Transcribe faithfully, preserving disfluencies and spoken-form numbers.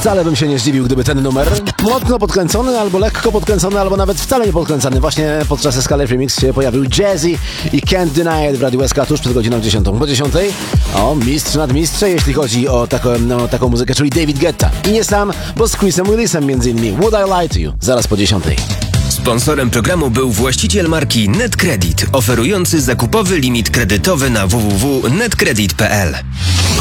Wcale bym się nie zdziwił, gdyby ten numer mocno podkręcony, albo lekko podkręcony, albo nawet wcale nie podkręcony. Właśnie podczas Escalade Remix się pojawił Jazzy i Can't Deny It w Radiu S K tuż przed godziną dziesiątą. Po dziesiątej o mistrz nad mistrze, jeśli chodzi o taką, no, taką muzykę, czyli David Guetta. I nie sam, bo z Chrisem Willisem między innymi. Would I Lie to You? Zaraz po dziesiątej. Sponsorem programu był właściciel marki NetCredit, oferujący zakupowy limit kredytowy na w w w kropka netcredit kropka p l.